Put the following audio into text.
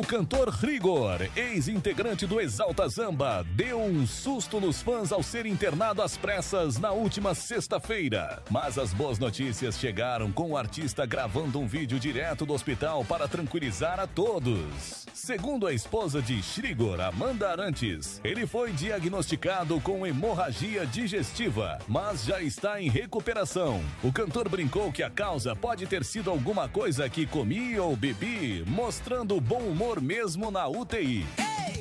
cantor Rigor, ex-integrante do Exalta Samba, deu um susto nos fãs ao ser internado às pressas na última sexta-feira. Mas as boas notícias chegaram com o artista gravando um vídeo direto do hospital para tranquilizar a todos. Segundo a esposa de Rigor, Amanda Arantes, ele foi diagnosticado com hemorragia digestiva, mas já está em recuperação. O cantor brincou que a causa pode ter sido alguma coisa que comi ou bebi, mostrando bom humor mesmo na UTI.